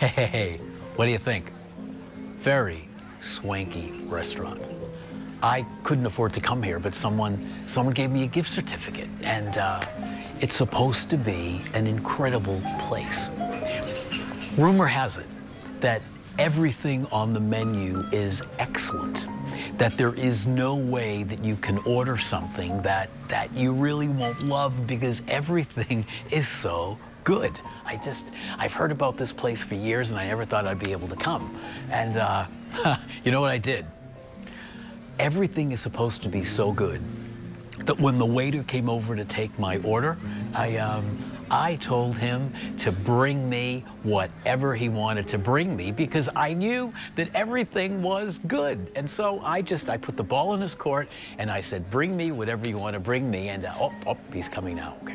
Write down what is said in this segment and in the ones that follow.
Hey, what do you think? Very swanky restaurant. I couldn't afford to come here, but someone gave me a gift certificate, and it's supposed to be an incredible place. Rumor has it that everything on the menu is excellent, that there is no way that you can order something that you really won't love because everything is so good. I've heard about this place for years and I never thought I'd be able to come. And you know what I did? Everything is supposed to be so good that when the waiter came over to take my order, I told him to bring me whatever he wanted to bring me because I knew that everything was good. And so I put the ball in his court and I said, bring me whatever you want to bring me. And he's coming now. Okay.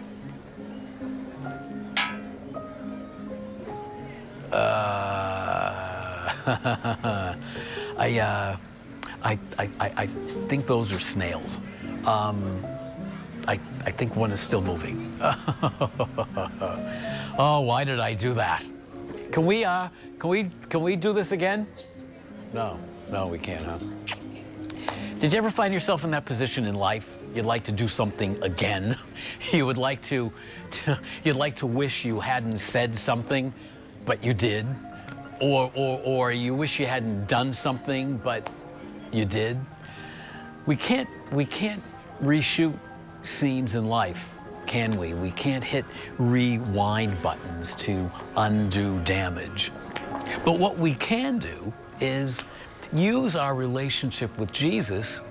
I think those are snails. I think one is still moving. Oh, why did I do that? Can we do this again? No, we can't, huh? Did you ever find yourself in that position in life? You'd like to do something again. You would like to you'd like to wish you hadn't said something, but you did. Or you wish you hadn't done something, but you did. We can't reshoot scenes in life, can we? We can't hit rewind buttons to undo damage. But what we can do is use our relationship with Jesus